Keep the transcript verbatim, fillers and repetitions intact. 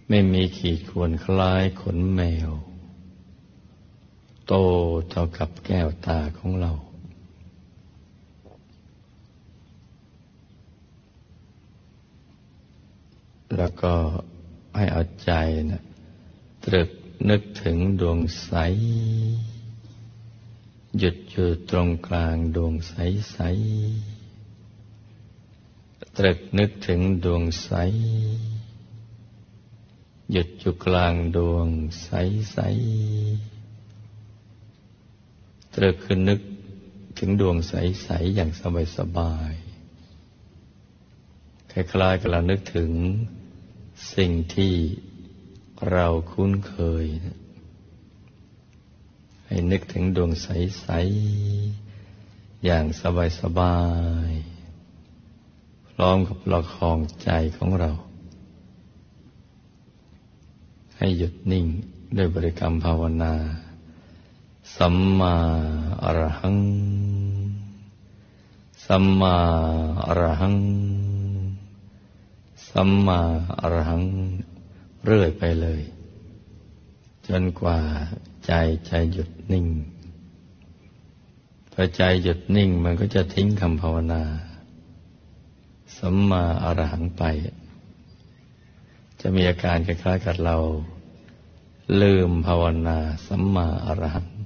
ไม่มีขีดข่วนคล้ายขนแมวโตเท่ากับแก้วตาของเราแล้วก็ให้เอาใจนะตรึกนึกถึงดวงใสหยุดอยู่ตรงกลางดวงใสใสตรึกนึกถึงดวงใสหยุดอยู่กลางดวงใสใสตรึกคือนึกถึงดวงใสใสอย่างสบายสบายคล้ายๆกับเรานึกถึงสิ่งที่เราคุ้นเคยให้นึกถึงดวงใสๆอย่างสบายๆพร้อมกับประคองใจของเราให้หยุดนิ่งด้วยบริกรรมภาวนาสัมมาอรหังสัมมาอรหังสัมมาอรหังเรื่อยไปเลยจนกว่าใจจะหยุดนิ่งพอใจหยุดนิ่งมันก็จะทิ้งคำภาวนาสัมมาอรหังไปจะมีอาการคล้ายๆกับเราลืมภาวนาสัมมาอรหัง